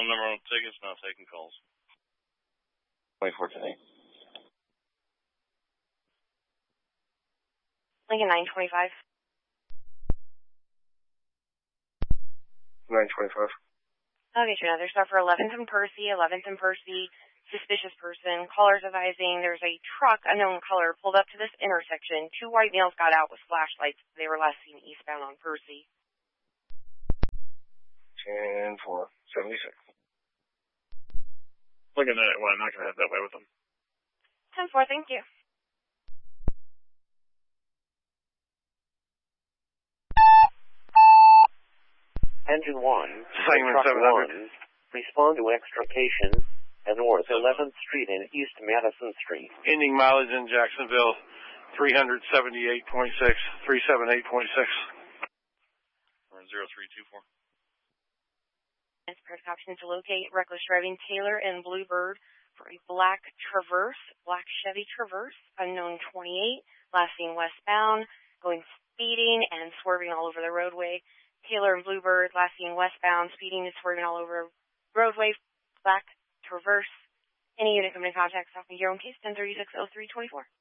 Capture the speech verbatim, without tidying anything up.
number on tickets, not taking calls. twenty-four today. Lincoln nine twenty-five. nine twenty-five. Okay, sure. Another stop for eleventh and Percy, eleventh and Percy, suspicious person. Callers advising there's a truck, unknown color, pulled up to this intersection. Two white males got out with flashlights. They were last seen eastbound on Percy. ten four seventy-six. Looking at it, well, I'm not going to head that way with them. ten four, thank you. Engine one, Segment truck seven hundred. one, respond to extrication at North eleventh Street and East Madison Street. Ending mileage in Jacksonville, three seventy-eight point six, three seventy-eight point six. zero three two four. Press option to locate reckless driving Taylor and Bluebird for a black Traverse, black Chevy Traverse, unknown twenty-eight, last seen westbound, going speeding and swerving all over the roadway. Taylor and Bluebird, last seen westbound, speeding and swerving all over roadway, black Traverse. Any unit coming in contact, stop me here on case ten thirty-six oh three twenty-four.